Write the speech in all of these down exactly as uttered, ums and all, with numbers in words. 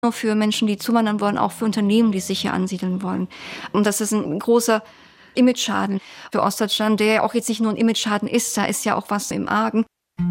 nur für Menschen, die zuwandern wollen, auch für Unternehmen, die sich hier ansiedeln wollen. Und das ist ein großer Image-Schaden für Ostdeutschland, der ja auch jetzt nicht nur ein Image-Schaden ist, da ist ja auch was im Argen.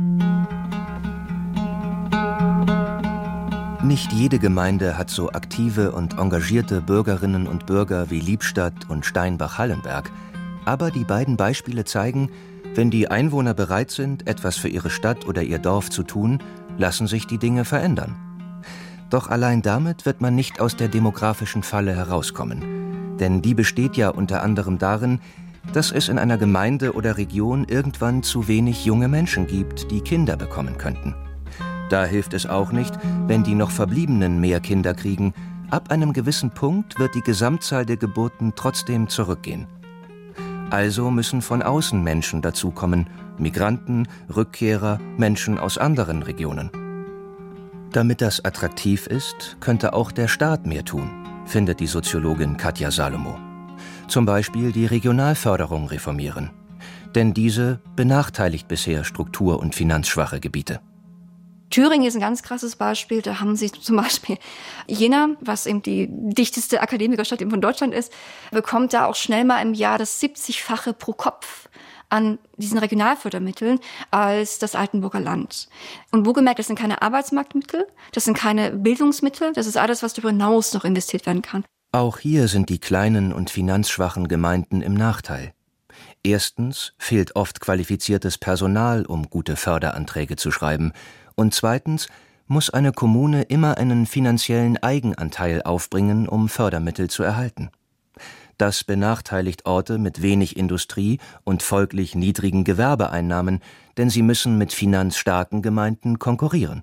Nicht jede Gemeinde hat so aktive und engagierte Bürgerinnen und Bürger wie Liebstadt und Steinbach-Hallenberg. Aber die beiden Beispiele zeigen, wenn die Einwohner bereit sind, etwas für ihre Stadt oder ihr Dorf zu tun, lassen sich die Dinge verändern. Doch allein damit wird man nicht aus der demografischen Falle herauskommen. Denn die besteht ja unter anderem darin, dass es in einer Gemeinde oder Region irgendwann zu wenig junge Menschen gibt, die Kinder bekommen könnten. Da hilft es auch nicht, wenn die noch Verbliebenen mehr Kinder kriegen. Ab einem gewissen Punkt wird die Gesamtzahl der Geburten trotzdem zurückgehen. Also müssen von außen Menschen dazukommen, Migranten, Rückkehrer, Menschen aus anderen Regionen. Damit das attraktiv ist, könnte auch der Staat mehr tun, findet die Soziologin Katja Salomo. Zum Beispiel die Regionalförderung reformieren. Denn diese benachteiligt bisher struktur- und finanzschwache Gebiete. Thüringen ist ein ganz krasses Beispiel. Da haben sie zum Beispiel Jena, was eben die dichteste Akademikerstadt von Deutschland ist, bekommt da auch schnell mal im Jahr das siebzigfache pro Kopf an diesen Regionalfördermitteln als das Altenburger Land. Und wohlgemerkt, das sind keine Arbeitsmarktmittel, das sind keine Bildungsmittel, das ist alles, was darüber hinaus noch investiert werden kann. Auch hier sind die kleinen und finanzschwachen Gemeinden im Nachteil. Erstens fehlt oft qualifiziertes Personal, um gute Förderanträge zu schreiben. Und zweitens muss eine Kommune immer einen finanziellen Eigenanteil aufbringen, um Fördermittel zu erhalten. Das benachteiligt Orte mit wenig Industrie und folglich niedrigen Gewerbeeinnahmen, denn sie müssen mit finanzstarken Gemeinden konkurrieren.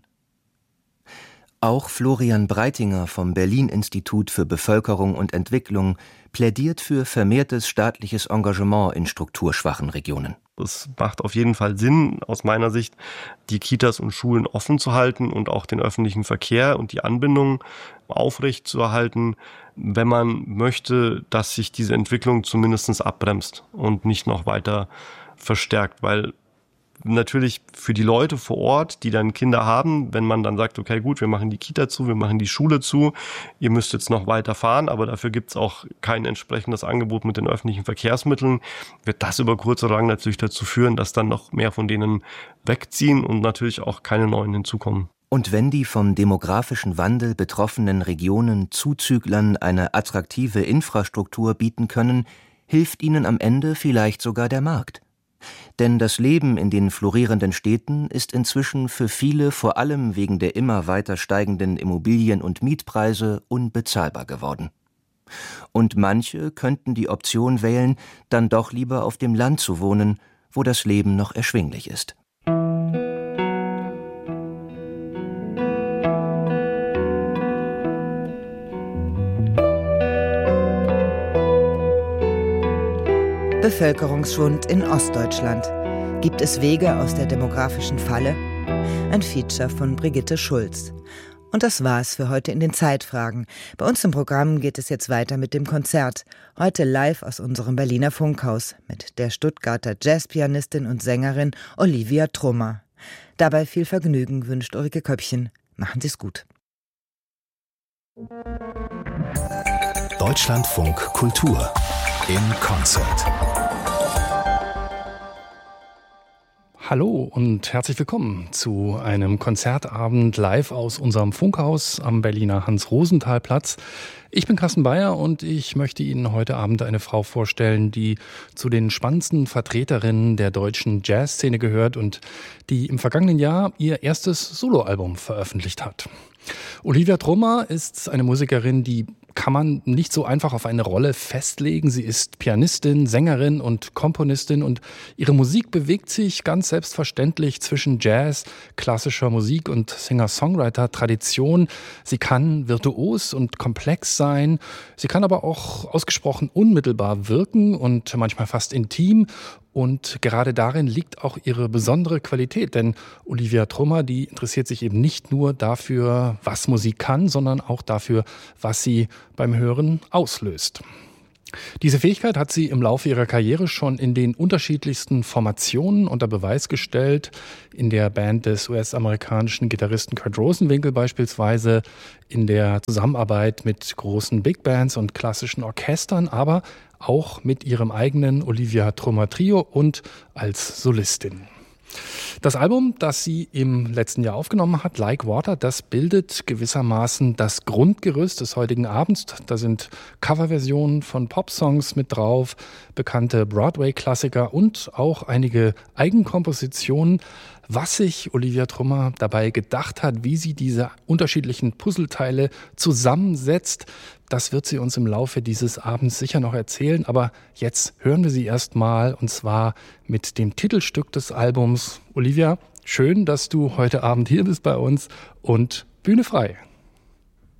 Auch Florian Breitinger vom Berlin-Institut für Bevölkerung und Entwicklung plädiert für vermehrtes staatliches Engagement in strukturschwachen Regionen. Es macht auf jeden Fall Sinn, aus meiner Sicht, die Kitas und Schulen offen zu halten und auch den öffentlichen Verkehr und die Anbindung aufrecht zu erhalten, wenn man möchte, dass sich diese Entwicklung zumindest abbremst und nicht noch weiter verstärkt, weil natürlich für die Leute vor Ort, die dann Kinder haben, wenn man dann sagt, okay, gut, wir machen die Kita zu, wir machen die Schule zu, ihr müsst jetzt noch weiter fahren, aber dafür gibt es auch kein entsprechendes Angebot mit den öffentlichen Verkehrsmitteln, wird das über kurz oder lang natürlich dazu führen, dass dann noch mehr von denen wegziehen und natürlich auch keine neuen hinzukommen. Und wenn die vom demografischen Wandel betroffenen Regionen Zuzüglern eine attraktive Infrastruktur bieten können, hilft ihnen am Ende vielleicht sogar der Markt. Denn das Leben in den florierenden Städten ist inzwischen für viele vor allem wegen der immer weiter steigenden Immobilien- und Mietpreise unbezahlbar geworden. Und manche könnten die Option wählen, dann doch lieber auf dem Land zu wohnen, wo das Leben noch erschwinglich ist. Bevölkerungsschwund in Ostdeutschland. Gibt es Wege aus der demografischen Falle? Ein Feature von Brigitte Schulz. Und das war's für heute in den Zeitfragen. Bei uns im Programm geht es jetzt weiter mit dem Konzert. Heute live aus unserem Berliner Funkhaus mit der Stuttgarter Jazzpianistin und Sängerin Olivia Trummer. Dabei viel Vergnügen wünscht Ulrike Köppchen. Machen Sie's gut. Deutschlandfunk Kultur im Konzert. Hallo und herzlich willkommen zu einem Konzertabend live aus unserem Funkhaus am Berliner Hans-Rosenthal-Platz. Ich bin Carsten Beyer und ich möchte Ihnen heute Abend eine Frau vorstellen, die zu den spannendsten Vertreterinnen der deutschen Jazzszene gehört und die im vergangenen Jahr ihr erstes Soloalbum veröffentlicht hat. Olivia Trummer ist eine Musikerin, die kann man nicht so einfach auf eine Rolle festlegen. Sie ist Pianistin, Sängerin und Komponistin und ihre Musik bewegt sich ganz selbstverständlich zwischen Jazz, klassischer Musik und Singer-Songwriter-Tradition. Sie kann virtuos und komplex sein. Sie kann aber auch ausgesprochen unmittelbar wirken und manchmal fast intim. Und gerade darin liegt auch ihre besondere Qualität, denn Olivia Trummer, die interessiert sich eben nicht nur dafür, was Musik kann, sondern auch dafür, was sie beim Hören auslöst. Diese Fähigkeit hat sie im Laufe ihrer Karriere schon in den unterschiedlichsten Formationen unter Beweis gestellt. In der Band des U S-amerikanischen Gitarristen Kurt Rosenwinkel beispielsweise, in der Zusammenarbeit mit großen Big Bands und klassischen Orchestern, aber auch mit ihrem eigenen Olivia Trummer Trio und als Solistin. Das Album, das sie im letzten Jahr aufgenommen hat, Like Water, das bildet gewissermaßen das Grundgerüst des heutigen Abends. Da sind Coverversionen von Popsongs mit drauf, bekannte Broadway-Klassiker und auch einige Eigenkompositionen. Was sich Olivia Trummer dabei gedacht hat, wie sie diese unterschiedlichen Puzzleteile zusammensetzt, das wird sie uns im Laufe dieses Abends sicher noch erzählen. Aber jetzt hören wir sie erstmal, und zwar mit dem Titelstück des Albums. Olivia, schön, dass du heute Abend hier bist bei uns und Bühne frei.